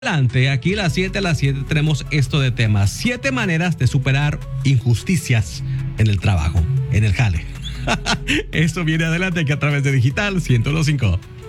Adelante, aquí a las 7 tenemos esto de temas. 7 maneras de superar injusticias en el trabajo, en el jale. Esto viene adelante aquí a través de Digital 105.